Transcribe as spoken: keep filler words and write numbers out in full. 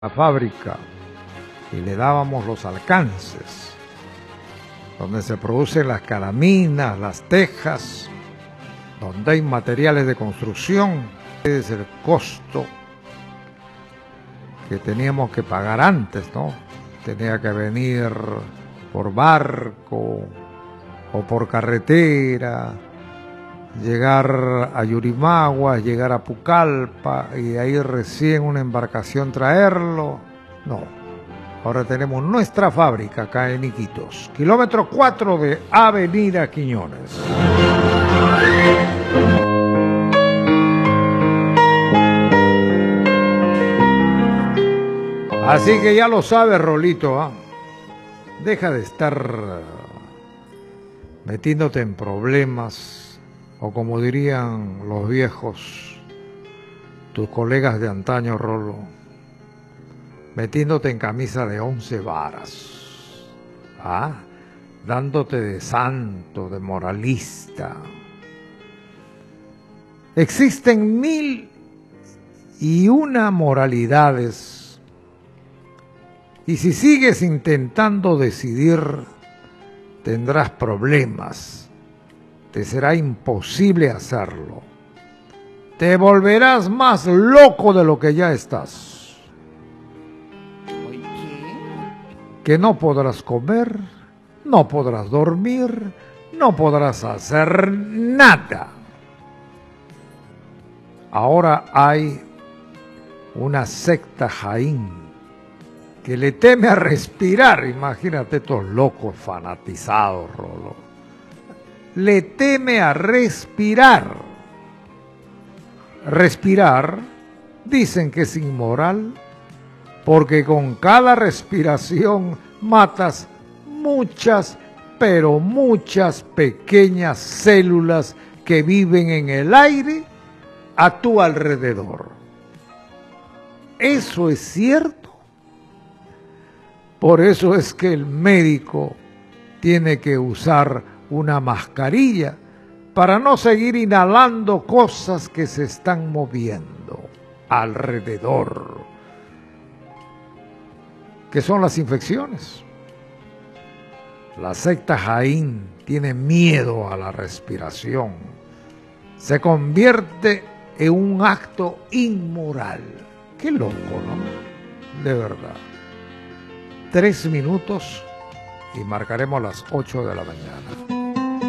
la fábrica y le dábamos los alcances, donde se producen las calaminas, las tejas, donde hay materiales de construcción. Es el costo que teníamos que pagar antes, ¿no? Tenía que venir por barco o por carretera, llegar a Yurimagua, llegar a Pucallpa y de ahí recién una embarcación traerlo. No, ahora tenemos nuestra fábrica acá en Iquitos, kilómetro cuatro de Avenida Quiñones. Así que ya lo sabes, Rolito, ¿eh? Deja de estar metiéndote en problemas, o como dirían los viejos, tus colegas de antaño, Rolo, metiéndote en camisa de once varas, ¿ah? Dándote de santo, de moralista. Existen mil y una moralidades, y si sigues intentando decidir, tendrás problemas. Te será imposible hacerlo. Te volverás más loco de lo que ya estás. Que no podrás comer, no podrás dormir, no podrás hacer nada. Ahora hay una secta jaín que le teme a respirar. Imagínate estos locos fanatizados, Rolo. Le teme a respirar. Respirar, dicen que es inmoral, porque con cada respiración matas muchas, pero muchas pequeñas células que viven en el aire a tu alrededor. ¿Eso es cierto? Por eso es que el médico tiene que usar una mascarilla para no seguir inhalando cosas que se están moviendo alrededor, que son las infecciones. La secta jaín tiene miedo a la respiración. Se convierte en un acto inmoral. Qué loco, ¿no? De verdad. Tres minutos y marcaremos las ocho de la mañana.